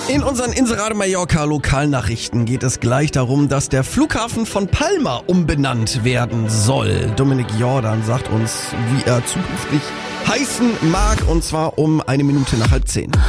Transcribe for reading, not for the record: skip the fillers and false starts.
In unseren Inserade Mallorca Lokalnachrichten geht es gleich darum, dass der Flughafen von Palma umbenannt werden soll. Dominik Jordan sagt uns, wie er zukünftig heißen mag, und zwar um 1 Minute nach 9:30.